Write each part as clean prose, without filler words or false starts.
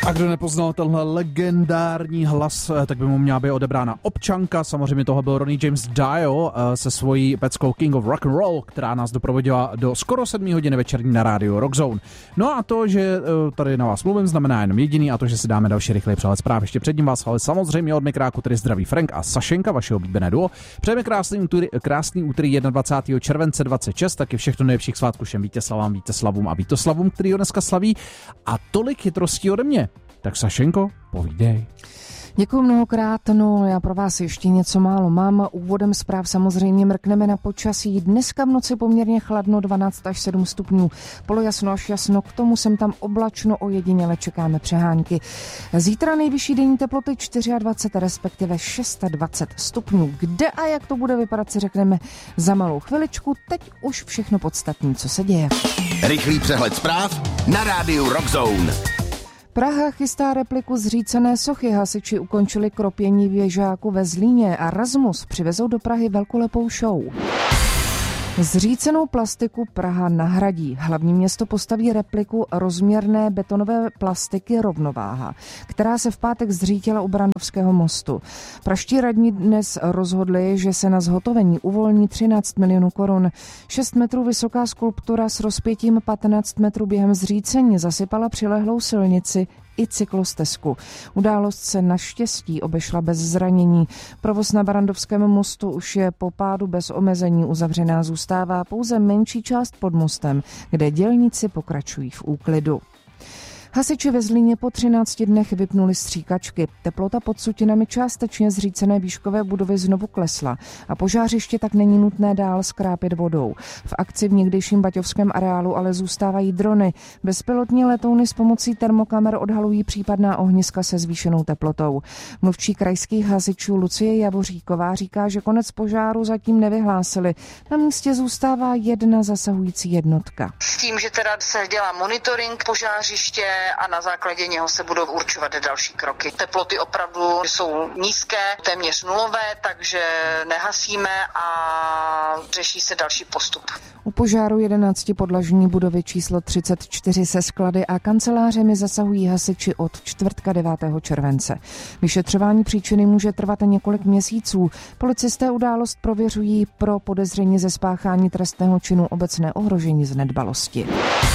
A kdo nepoznal tenhle legendární hlas, tak by mu měla být odebrána občanka. Samozřejmě toho byl Ronnie James Dio se svojí peckou King of Rock and Roll, která nás doprovodila do skoro 7 hodiny večerní na rádiu Rock Zone. No a to, že tady na vás mluvím, znamená jenom jediný, a to, že si dáme další rychlý přehled zpráv. Ještě před ním vás ale samozřejmě od mikráku tedy zdraví Frank a Sašenka, vaše oblíbené duo. Přejeme krásný úterý 21. července 26, taky všechno nejlepších svátků všem Vítězslavům a Vítoslavům, který ho dneska slaví. A tolik chytrostí ode mě. Tak Sašenko, povídej. Děkuji mnohokrát, no já pro vás ještě něco málo mám. Úvodem zpráv samozřejmě mrkneme na počasí. Dneska v noci poměrně chladno, 12 až 7 stupňů. Polojasno až jasno, k tomu sem tam oblačno, ojediněle čekáme přehánky. Zítra nejvyšší denní teploty 24, respektive 26 stupňů. Kde a jak to bude vypadat, si řekneme za malou chviličku. Teď už všechno podstatné, co se děje. Rychlý přehled zpráv na rádiu Rock Zone. Praha chystá repliku zřícené sochy. Hasiči ukončili kropění věžáku ve Zlíně a Rasmus přivezou do Prahy velkolepou show. Zřícenou plastiku Praha nahradí. Hlavní město postaví repliku rozměrné betonové plastiky Rovnováha, která se v pátek zřítila u Brandovského mostu. Praští radní dnes rozhodli, že se na zhotovení uvolní 13 milionů korun. 6 metrů vysoká skulptura s rozpětím 15 metrů během zřícení zasypala přilehlou silnici i cyklostezku. Událost se naštěstí obešla bez zranění. Provoz na Barandovském mostu už je po pádu bez omezení uzavřená, zůstává pouze menší část pod mostem, kde dělníci pokračují v úklidu. Hasiči ve Zlíně po 13 dnech vypnuli stříkačky. Teplota pod sutinami částečně zřícené výškové budovy znovu klesla a požářiště tak není nutné dál skrápět vodou. V akci v někdejším baťovském areálu ale zůstávají drony. Bezpilotní letouny s pomocí termokamer odhalují případná ohniska se zvýšenou teplotou. Mluvčí krajských hasičů Lucie Javoříková říká, že konec požáru zatím nevyhlásili. Na místě zůstává jedna zasahující jednotka. S tím, že teda se dělá monitoring požářiště a na základě něho se budou určovat další kroky. Teploty opravdu jsou nízké, téměř nulové, takže nehasíme a řeší se další postup. U požáru 11 podlažní budovy číslo 34 se sklady a kancelářemi zasahují hasiči od čtvrtka 9. července. Vyšetřování příčiny může trvat několik měsíců. Policisté událost prověřují pro podezření ze spáchání trestného činu obecné ohrožení z nedbalosti.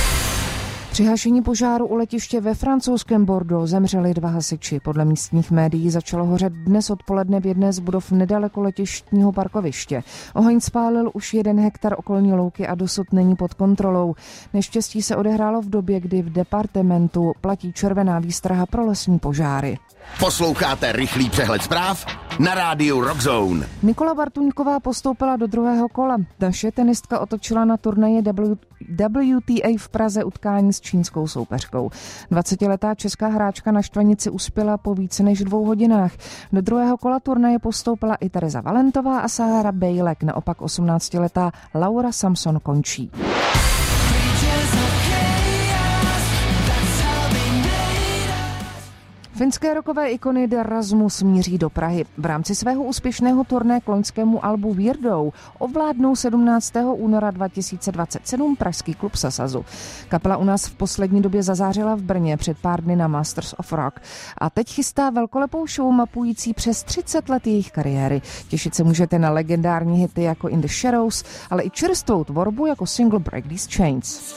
Při hašení požáru u letiště ve francouzském Bordeaux zemřeli 2 hasiči. Podle místních médií začalo hořet dnes odpoledne v jedné z budov nedaleko letištního parkoviště. Oheň spálil už 1 hektar okolní louky a dosud není pod kontrolou. Neštěstí se odehrálo v době, kdy v departementu platí červená výstraha pro lesní požáry. Posloucháte rychlý přehled zpráv na rádiu Rock Zone. Nikola Bartuňková postoupila do druhého kola. Naše tenistka otočila na turnaji WTA v Praze utkání s čínskou soupeřkou. 20letá česká hráčka na štvanici uspěla po více než 2 hodinách. Do druhého kola turnaje postoupila i Tereza Valentová a Sahara Bejlek. Naopak 18letá Laura Samson končí. Finské rockové ikony The Rasmus míří do Prahy. V rámci svého úspěšného turné k loňskému albu Weirdo ovládnou 17. února 2027 pražský klub Sasazu. Kapela u nás v poslední době zazářila v Brně před pár dny na Masters of Rock a teď chystá velkolepou show mapující přes 30 let jejich kariéry. Těšit se můžete na legendární hity jako In the Shadows, ale i čerstvou tvorbu jako single Break These Chains.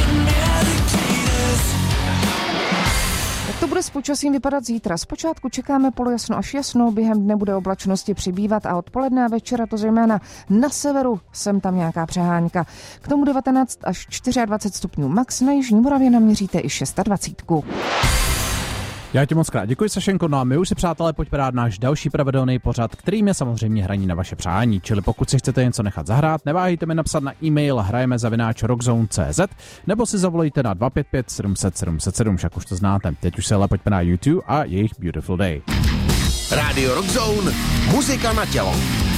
Jak to bude s počasím vypadat zítra? Zpočátku čekáme polojasno až jasno, během dne bude oblačnosti přibývat a odpoledne a večera to zejména na severu, sem tam nějaká přehánka. K tomu 19 až 24 stupňů max, na jižní Moravě naměříte i 26. Já ti moc krát děkuji, Sašenko, no a my už si, přátelé, pojďme dát náš další pravidelný pořad, kterým je samozřejmě hraní na vaše přání, čili pokud si chcete něco nechat zahrát, neváhejte mi napsat na e-mail hrajeme@rockzone.cz nebo si zavolejte na 255 700 707, však už to znáte. Teď už se ale pojďme na YouTube a jejich Beautiful Day. Radio Rock Zone, muzika na tělo.